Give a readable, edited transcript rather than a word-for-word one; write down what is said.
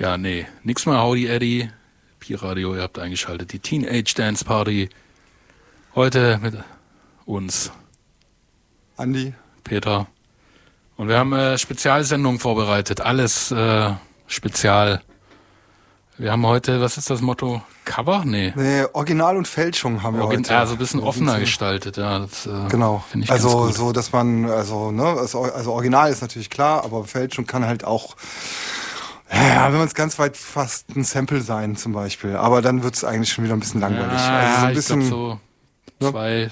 Ja, nee, nix mehr Howdy Eddie. Pi-Radio, ihr habt eingeschaltet. Die Teenage Dance Party. Heute mit uns. Andi. Peter. Und wir haben Spezialsendungen vorbereitet. Alles spezial. Wir haben heute, was ist das Motto? Cover? Nee, Original und Fälschung haben wir heute. Also ein bisschen offener gestaltet, ja. Das, genau. Finde ich also ganz gut. So, dass man, also Original ist natürlich klar, aber Fälschung kann halt auch, ja, wenn man es ganz weit fasst, ein Sample sein zum Beispiel. Aber dann wird es eigentlich schon wieder ein bisschen langweilig. Ja, also so ein ich bisschen, glaube so 2,